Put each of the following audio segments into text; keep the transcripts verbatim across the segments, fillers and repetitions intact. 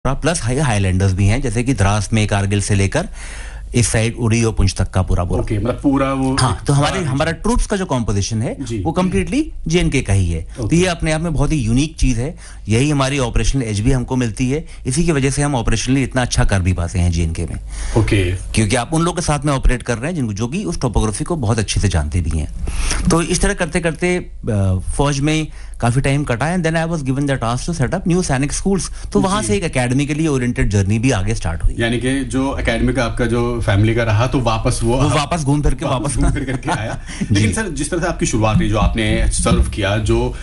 Plus high Highlanders भी हैं, जैसे कि द्रास में कारगिल से लेकर इस साइड उड़ी और पुंछ तक का पूरा पूरा ओके okay, मतलब पूरा वो हाँ, तो हमारे हमारा ट्रूप्स का जो कॉम्पोजिशन है वो कम्प्लीटली जेएनके का ही है। okay. तो ये अपने आप में बहुत ही यूनिक चीज है, यही हमारी ऑपरेशनल एज भी हमको मिलती है, इसी की वजह से हम ऑपरेशनली इतना अच्छा कर भी पाते हैं जेएनके में। Okay okay. क्योंकि आप उन लोगों के साथ में ऑपरेट कर रहे हैं जिनको जो कि उस टोपोग्राफी को बहुत अच्छे से जानते भी हैं। तो इस तरह करते करते फौज में काफी टाइम कटा and then I was given the task to set up new सैनिक स्कूल्स। तो वहां से एक एकेडमिकली ओरिएंटेड जर्नी भी आगे स्टार्ट हुई। यानी कि जो एकेडमी का आपका जो फैमिली का रहा तो वापस वो, वो वापस घूम फिर के वापस घूम फिर करके आया। लेकिन सर जिस तरह से आपकी शुरुआत हुई, जो आपने सर्व किया, जो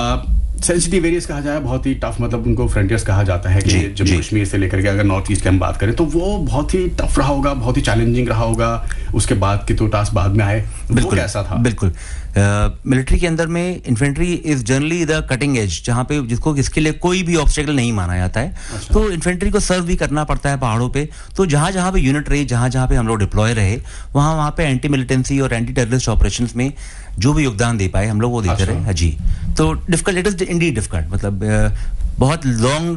सेंसिटिव एरियाज कहा जाए, बहुत ही टफ, मतलब उनको फ्रंटियर्स कहा जाता है कि जम्मू कश्मीर से लेकर के अगर नॉर्थ ईस्ट की हम बात करें तो वो बहुत ही टफ रहा होगा, बहुत ही चैलेंजिंग रहा होगा। उसके बाद के तो टास्क बाद में आए, वो कैसा था? बिल्कुल मिलिट्री uh, के अंदर में infantry is generally the cutting edge, जहां पे जिसको इसके लिए कोई भी ऑब्स्टेकल नहीं माना जाता है। अच्छा। तो इन्फेंट्री को सर्व भी करना पड़ता है पहाड़ों पे। तो जहां जहां पे यूनिट रही, जहां जहां पे हम लोग डिप्लॉय रहे, वहां वहां पे एंटी मिलिटेंसी और एंटी टेररिस्ट ऑपरेशंस में जो भी योगदान दे पाए हम लोग वो देते रहे। हाँ जी। तो difficult, it is Indeed difficult, मतलब uh, बहुत लॉन्ग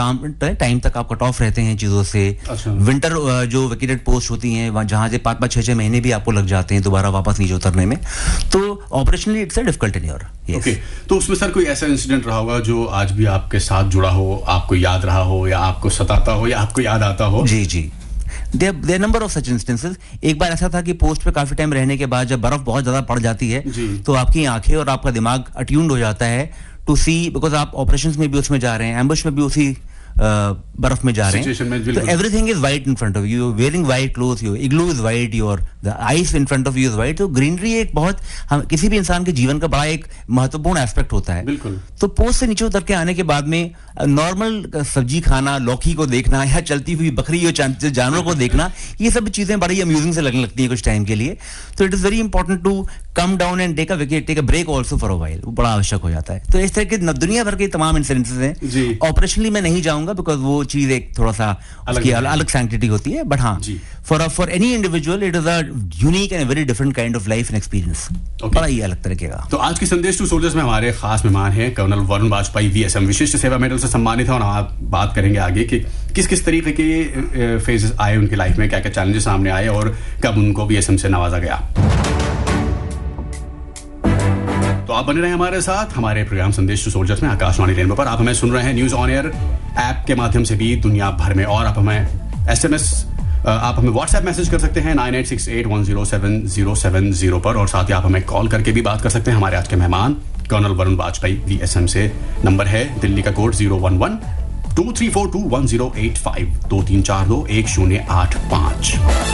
टाइम तक आप कट ऑफ रहते हैं चीजों से। अच्छा। विंटर जो वेकेटेड पोस्ट होती हैं वहां जहां से पाँच पाँच छह छह महीने भी आपको लग जाते हैं दोबारा वापस नीचे उतरने में। तो operationally it's a difficult in your. Okay, तो उसमें सर कोई ऐसा इंसिडेंट रहा होगा जो आज भी आपके साथ जुड़ा हो, आपको याद रहा हो, या आपको सताता हो, या आपको याद आता हो? जी जी, their number of such instances. एक बार ऐसा था कि पोस्ट पे काफी टाइम रहने के बाद जब बर्फ बहुत ज्यादा पड़ जाती है तो आपकी आंखें और आपका दिमाग अट्यून्ड हो जाता है टू सी, बिकॉज आप ऑपरेशंस में भी उसमें जा रहे हैं, एम्बुश में भी उसी Uh, बर्फ में जा रहे हैं। तो everything is white in front of you, wearing white cloth, your igloo is white, your the ice in front of you is white. तो ग्रीनरी एक बहुत हम किसी भी इंसान के जीवन का बड़ा एक महत्वपूर्ण एस्पेक्ट होता है। बिल्कुल। तो पोस्ट से नीचे उतर के आने के बाद में नॉर्मल सब्जी खाना, लौकी को देखना, या चलती हुई बकरी या जानवरों को देखना, ये सब चीजें बड़ी अम्यूजिंग से लगने लगती है कुछ टाइम के लिए। तो it is very important to come down and take a wicket, take a break also for a while. वो बड़ा आवश्यक हो जाता है। तो इस तरह के दुनिया भर के तमाम इंसिडेंसेस हैं। ऑपरेशनली मैं नहीं जाऊंगा बिकॉज वो चीज एक थोड़ा सा उसकी अलग सैंक्टिटी होती है, बट हाँ for for any individual it is a unique and very different kind of life and experience. बड़ा ही अलग तरीके का। तो आज की संदेश टू सोल्जर्स में हमारे खास मेहमान हैं कर्नल वरुण वाजपेयी, वीएसएम विशिष्ट सेवा मेडल से सम्मानित है, और आप बात करेंगे आगे कि किस किस तरीके के फेजेस आए उनकी लाइफ में, क्या क्या चैलेंजेस सामने आए और कब उनको वीएसएम से नवाजा गया। तो आप बने रहे हमारे साथ हमारे प्रोग्राम संदेश टू सोल्जर्स में आकाशवाणी रेनबो पर। आप हमें सुन रहे हैं न्यूज ऑन एयर ऐप के माध्यम से भी दुनिया भर में, और आप हमें एसएमएस आप हमें व्हाट्सएप मैसेज कर सकते हैं nine eight six eight one zero seven zero seven zero पर, और साथ ही आप हमें कॉल करके भी बात कर सकते हैं। हमारे आज के मेहमान कर्नल वरुण वाजपेयी, वीएसएम से। नंबर है दिल्ली का code zero one one two three four to one zero eight five, दो तीन चार दो एक शून्य आठ पांच।